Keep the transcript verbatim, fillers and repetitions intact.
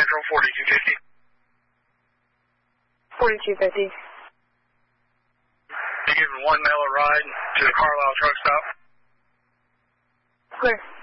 Central, forty-two fifty. forty-two fifty. You're giving one male a ride to the Carlisle truck stop. Clear.